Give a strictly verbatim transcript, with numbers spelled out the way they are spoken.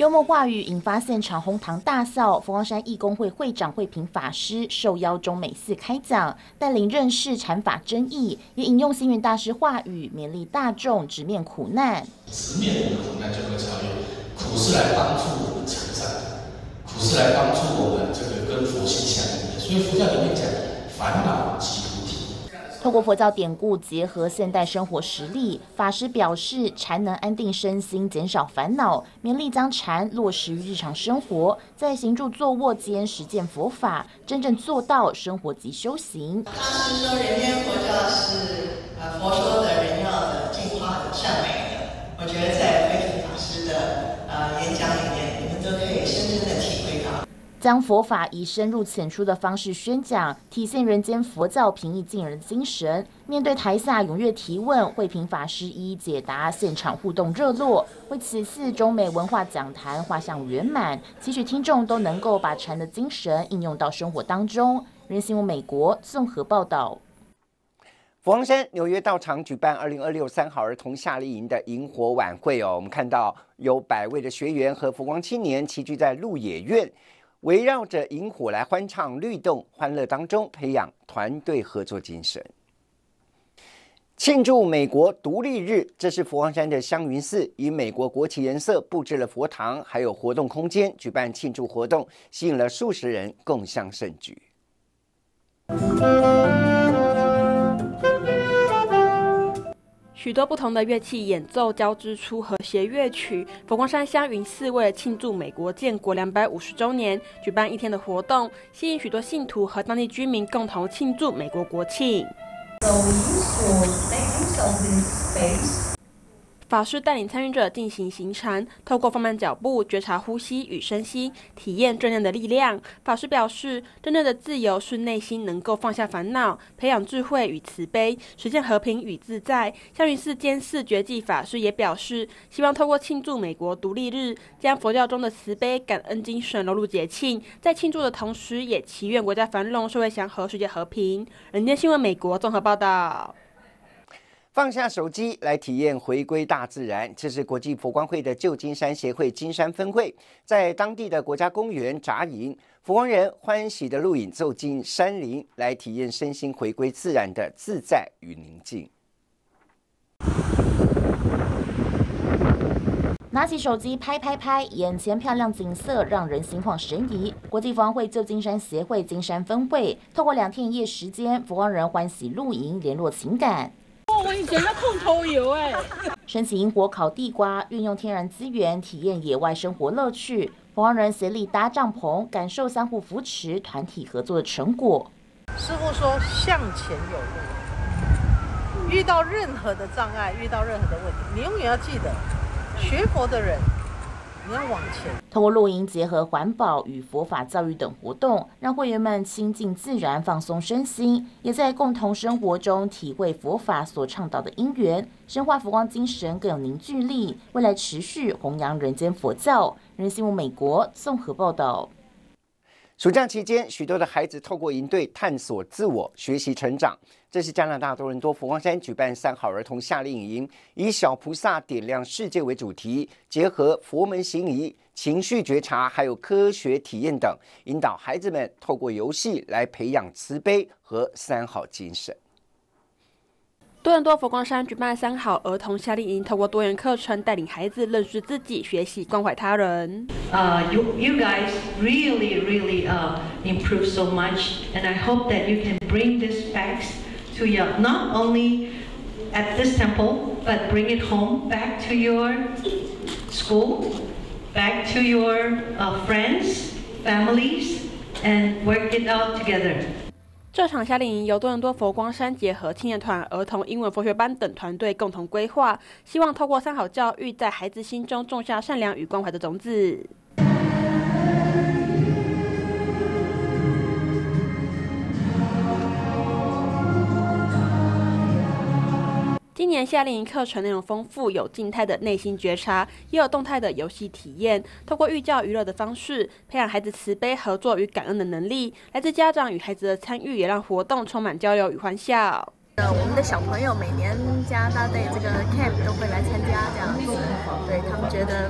幽默话语引发现场哄堂大笑。佛光山义工会会长慧平法师受邀中美寺开讲，带领认识禅法真义，也引用星云大师话语，勉励大众直面苦难。 直面我们苦难就会超越，苦是来帮助我们成长的，苦是来帮助我们这个跟佛性相应的。所以佛教里面讲烦恼即菩提。 透过佛教典故结合现代生活实例，法师表示，禅能安定身心，减少烦恼，勉励将禅落实于日常生活，在行住坐卧间实践佛法，真正做到生活即修行。 大师说，人间佛教是呃佛说的人要的、净化的、善美的。我觉得在慧平法师的呃演讲里面，你们都可以深深的体会到。 将佛法以深入浅出的方式宣讲，体现人间佛教平易近人的精神。面对台下踊跃提问，慧平法师一一解答，现场互动热络，为此次中美文化讲坛画上圆满。期许听众都能够把禅的精神应用到生活当中。人新闻美国综合报道。 佛光山纽约道场举办二零二六三好儿童夏令营的萤火晚会哦，我们看到有百位的学员和佛光青年齐聚在鹿野苑。围绕着萤火来欢唱律动，欢乐当中培养团队合作精神。庆祝美国独立日，这是佛光山的香云寺以美国国旗颜色布置了佛堂，还有活动空间，举办庆祝活动，吸引了数十人共襄盛举。 许多不同的乐器演奏交织出和谐乐曲。佛光山香云寺为了庆祝美国建国两百五十周年，举办一天的活动，吸引许多信徒和当地居民共同庆祝美国国庆。法师带领参与者进行行禅，透过放慢脚步，觉察呼吸与深吸，体验正念的力量。法师表示，真正的自由是内心能够放下烦恼，培养智慧与慈悲，实现和平与自在。香云寺监寺觉济法师也表示，希望透过庆祝美国独立日，将佛教中的慈悲感恩精神融入节庆，在庆祝的同时，也祈愿国家繁荣、社会祥和、世界和平。人间新闻美国综合报道。 放下手机来体验回归大自然，这是国际佛光会的旧金山协会金山分会在当地的国家公园扎营，佛光人欢喜的录影走进山林，来体验身心回归自然的自在与宁静。 拿起手机拍拍拍，眼前漂亮景色让人心旷神怡。国际佛光会旧金山协会金山分会透过两天一夜时间，佛光人欢喜露营，联络情感。 我以前要控头油哎， 升起萤火烤地瓜，运用天然资源体验野外生活乐趣。佛光人协力搭帐篷，感受相互扶持、团体合作的成果。 师父说向前有路，遇到任何的障碍，遇到任何的问题，你永远要记得，学佛的人你要往前。 透过露营结合环保与佛法教育等活动，让会员们亲近自然，放松身心，也在共同生活中体会佛法所倡导的因缘，深化佛光精神更有凝聚力，未来持续弘扬人间佛教。人新闻美国综合报道。 暑假期间，许多的孩子透过营队探索自我、学习成长。这是加拿大多伦多佛光山举办三好儿童夏令营，以小菩萨点亮世界为主题，结合佛门行仪、情绪觉察，还有科学体验等，引导孩子们透过游戏来培养慈悲和三好精神。 多伦多佛光山举办三好儿童夏令营，透过多元课程带领孩子认识自己、学习关怀他人。 Uh, you, you guys really, really uh, improved so much, and I hope that you can bring this back to your, not only at this temple, but bring it home, back to your school, back to your uh, friends, families, and work it out together. 这场夏令营由多伦多佛光山结合青年团、儿童英文佛学班等团队共同规划，希望透过三好教育，在孩子心中种下善良与关怀的种子。今年夏令营课程内容丰富，有静态的内心觉察，也有动态的游戏体验。透过寓教于乐的方式，培养孩子慈悲、合作与感恩的能力。来自家长与孩子的参与，也让活动充满交流与欢笑。 呃，我们的小朋友每年加拿大队这个 camp 都会来参加，这样子，对他们觉得